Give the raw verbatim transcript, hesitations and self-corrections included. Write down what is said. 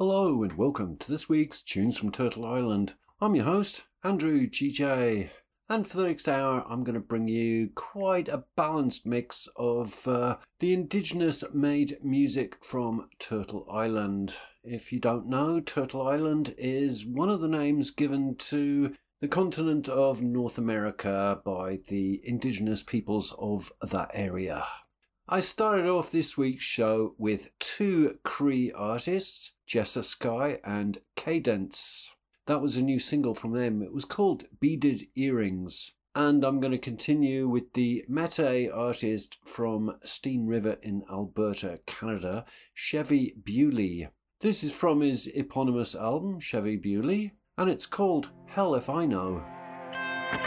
Hello and welcome to this week's Tunes from Turtle Island. I'm your host, Andrew G J. And for the next hour, I'm going to bring you quite a balanced mix of uh, the indigenous made music from Turtle Island. If you don't know, Turtle Island is one of the names given to the continent of North America by the indigenous peoples of that area. I started off this week's show with two Cree artists, Jessa Sky and Cadence. That was a new single from them. It was called Beaded Earrings. And I'm going to continue with the Métis artist from Steen River in Alberta, Canada, Chevy Bewley. This is from his eponymous album, Chevy Bewley, and it's called Hell If I Know.